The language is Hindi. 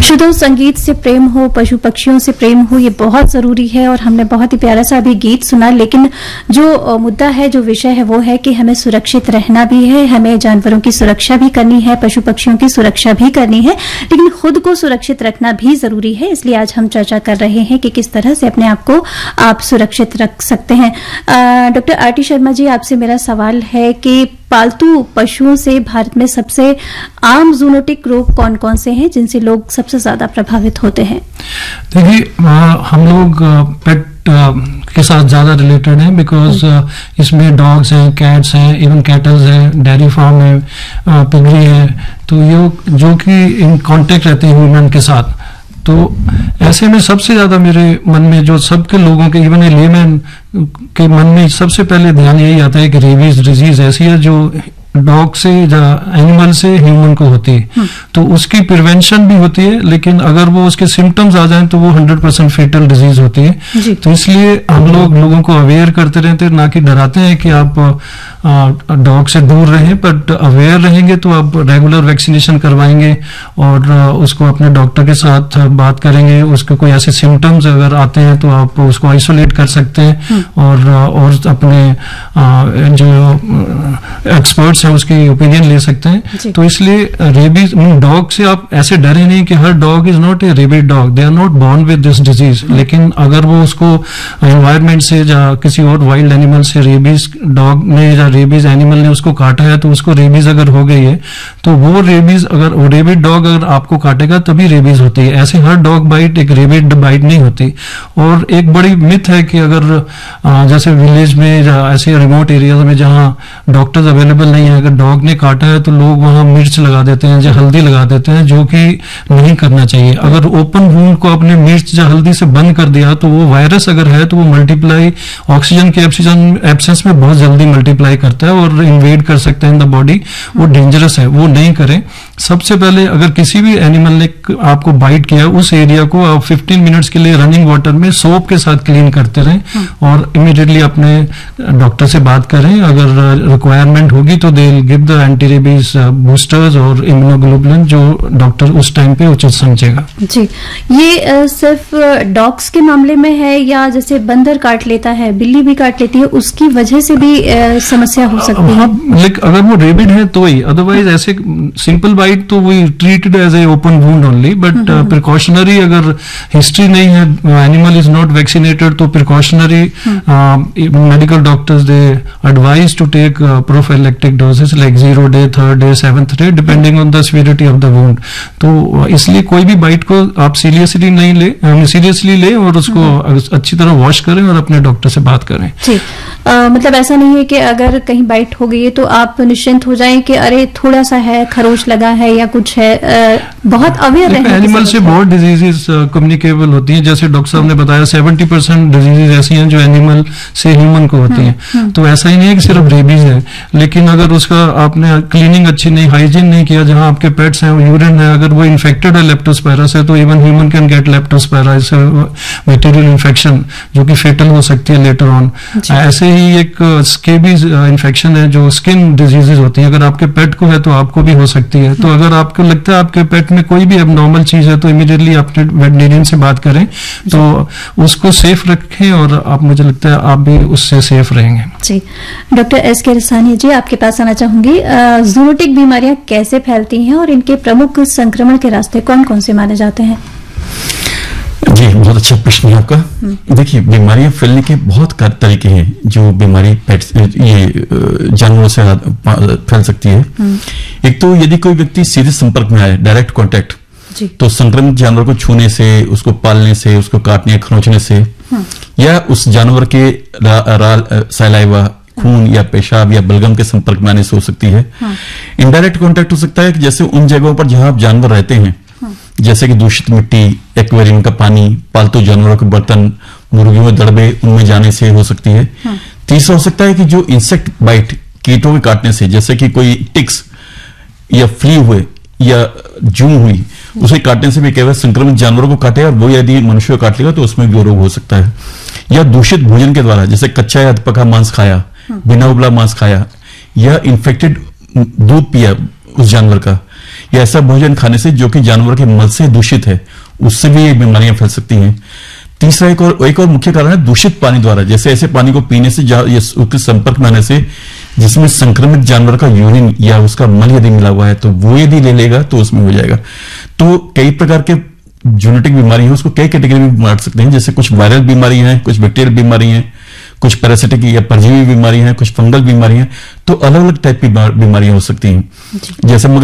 श्रोताओं, संगीत से प्रेम हो, पशु पक्षियों से प्रेम हो, ये बहुत जरूरी है और हमने बहुत ही प्यारा सा अभी गीत सुना। लेकिन जो मुद्दा है, जो विषय है, वो है कि हमें सुरक्षित रहना भी है, हमें जानवरों की सुरक्षा भी करनी है, पशु पक्षियों की सुरक्षा भी करनी है, लेकिन खुद को सुरक्षित रखना भी जरूरी है। इसलिए आज हम चर्चा कर रहे हैं कि किस तरह से अपने आप को आप सुरक्षित रख सकते हैं। डॉक्टर आर.टी. शर्मा जी, आपसे मेरा सवाल है कि पालतू पशुओं से भारत में सबसे आम जूनोटिक रोग कौन कौन से हैं जिनसे लोग सबसे ज्यादा प्रभावित होते हैं? देखिए, हम लोग पेट के साथ ज्यादा रिलेटेड हैं, बिकॉज इसमें डॉग्स हैं, कैट्स हैं, इवन कैटल्स हैं, डेयरी फार्म है, पिगरी है, तो ये जो कि इन कांटेक्ट रहते हैं ह्यूमन के साथ। तो ऐसे में सबसे ज्यादा मेरे मन में, जो सबके लोगों के, इवन लेमैन के मन में सबसे पहले ध्यान यही आता है कि रेबीज डिजीज ऐसी है जो डॉग से या एनिमल से ह्यूमन को होती है। तो उसकी प्रिवेंशन भी होती है, लेकिन अगर वो उसके सिम्टम्स आ जाएं तो वो 100% फेटल डिजीज होती है। तो इसलिए हम लोगों को अवेयर करते रहते हैं, ना कि डराते हैं कि आप डॉग से दूर रहें, बट अवेयर रहेंगे तो आप रेगुलर वैक्सीनेशन करवाएंगे और उसको अपने डॉक्टर के साथ बात करेंगे। उसके कोई ऐसे सिम्टम्स अगर आते हैं तो आप उसको आइसोलेट कर सकते हैं और अपने जो एक्सपर्ट्स हैं उसकी ओपिनियन ले सकते हैं। तो इसलिए रेबीज, डॉग से आप ऐसे डरे नहीं कि हर dog is not a रेबीड dog, they are not born with this disease. लेकिन अगर वो उसको एनवायरमेंट से या किसी और वाइल्ड एनिमल से रेबीज डॉग ने या रेबीज एनिमल ने उसको काटा है, तो उसको रेबीज अगर हो गई है तो वो रेबीज, अगर वो रेबीड डॉग अगर आपको काटेगा तभी रेबीज होती है। ऐसे हर डॉग बाइट एक रेबीड बाइट नहीं होती। और एक बड़ी मिथ है कि अगर जैसे विलेज में या ऐसे रिमोट एरिया में जहां डॉक्टर्स अवेलेबल नहीं है, अगर डॉग ने काटा है तो लोग वहां मिर्च लगा देते हैं या हल्दी लगा देते हैं, जो कि नहीं करना चाहिए। अगर ओपन वूंड को अपने मिर्च या हल्दी से बंद कर दिया तो वो वायरस अगर है तो वो मल्टीप्लाई ऑक्सीजन के एब्सेंस में बहुत जल्दी मल्टीप्लाई करता है और इन्वेड कर सकता है इन द बॉडी। वो डेंजरस है, वो नहीं करें। सबसे पहले अगर किसी भी एनिमल ने आपको बाइट किया, उस एरिया को आप 15 मिनट्स के लिए रनिंग वाटर में सोप के साथ क्लीन करते रहें और इमीडिएटली अपने डॉक्टर से बात करें। अगर रिक्वायरमेंट होगी तो they will give the anti rabies boosters और इम्यूनोग्लोबुलिन, जो डॉक्टर उस टाइम पे उचित समझेगा। जी, ये सिर्फ डॉग्स के मामले में है या जैसे बंदर काट लेता है, बिल्ली भी काट लेती है, उसकी वजह से भी समस्या हो सकती है? लाइक अगर वो रेबिड है तो ही, अदरवाइज ऐसे सिंपल बाइट तो we treated as a open wound only. But precautionary अगर हिस्ट्री नहीं है, एनिमल इज नॉट वैक्सीनेटेड, तो precautionary medical doctors they advise to take prophylactic doses like 0 day, 3rd day, 7th day, depending on the severity of the wound. तो इसलिए कोई भी बाइट को आप सीरियसली नहीं ले, सीरियसली ले और उसको अच्छी तरह वॉश करें और अपने डॉक्टर से बात करें। ठीक, मतलब ऐसा नहीं है कि अगर कहीं बाइट हो गई है तो आप निश्चिंत हो जाएं कि अरे थोड़ा सा है, खरोच लगा है या कुछ है। बहुत अवेयर रहना। एनिमल से बहुत डिजीजेस कम्युनिकेबल होती हैं, जैसे डॉक्टर साहब ने बताया 70% डिजीजेज ऐसी हैं जो एनिमल से ह्यूमन को होती हैं। तो ऐसा ही नहीं है कि सिर्फ रेबीज है, लेकिन अगर उसका आपने क्लीनिंग अच्छी नहीं, हाइजीन नहीं किया, जहां आपके पेट्स हैं, यूरिन है, अगर वो इन्फेक्टेड है लेप्टोस्पायरा से, तो even human can get Leptospira, bacterial infection जो कि फेटल हो सकती है लेटर ऑन। ऐसे ही एक स्केबीज इन्फेक्शन है जो स्किन डिजीजेज होती है, अगर आपके पेट को है तो आपको भी हो सकती है। तो अगर आपको लगता है आपके पेट में कोई भी एबनॉर्मल चीज है तो इमीडिएटली अपने वेटरिनरियन से बात करें, तो उसको सेफ रखें और आप, मुझे लगता है आप भी उससे सेफ रहेंगे। जी, डॉक्टर एस.के. रसानिया जी, आपके पास आना चाहूंगी। जूनोटिक बीमारियां कैसे फैलती हैं और इनके प्रमुख संक्रमण के रास्ते कौन कौन से माने जाते हैं? जी, बहुत अच्छा प्रश्न है आपका। देखिए, बीमारियां फैलने के बहुत तरीके हैं जो बीमारी ये जानवरों से फैल सकती है। एक तो यदि कोई व्यक्ति सीधे संपर्क में आए, डायरेक्ट कांटेक्ट, तो संक्रमित जानवर को छूने से, उसको पालने से, उसको काटने या खरोंचने से, या उस जानवर के सलाइवा, खून या पेशाब या बलगम के संपर्क में आने से हो सकती है। इनडायरेक्ट कांटेक्ट हो सकता है कि जैसे उन जगहों पर जहां आप जानवर रहते हैं, जैसे कि दूषित मिट्टी, एक्वेरियम का पानी, पालतू जानवरों के बर्तन, मुर्गियों के दड़बे, उनमें जाने से हो सकती है। तीसरा हो सकता है कि जो इंसेक्ट बाइट, कीटों के काटने से, जैसे कि कोई टिक्स या फ्ली हुए या जू हुई, उसे काटने से भी केवल संक्रमित जानवरों को काटे और वो यदि मनुष्य को काट लेगा तो उसमें भी रोग हो सकता है। या दूषित भोजन के द्वारा, जैसे कच्चा या अधपका मांस खाया, बिना उबला मांस खाया, या इन्फेक्टेड दूध पिया उस जानवर का, या ऐसा भोजन खाने से जो कि जानवर के मल से दूषित है, उससे भी ये बीमारियां फैल सकती हैं। तीसरा एक और मुख्य कारण है दूषित पानी द्वारा, जैसे ऐसे पानी को पीने से या उसके संपर्क में आने से जिसमें संक्रमित जानवर का यूरिन या उसका मल यदि मिला हुआ है तो वो यदि ले लेगा तो उसमें हो जाएगा। तो कई प्रकार के जेनेटिक बीमारी है, उसको कई कैटेगरी में बांट सकते हैं, जैसे कुछ वायरल बीमारी हैं, कुछ बैक्टीरियल बीमारी हैं, कुछ पैरासिटिक या परजीवी बीमारी हैं, कुछ फंगल बीमारी हैं। तो अलग अलग टाइप की बीमारियां हो सकती हैं। जैसे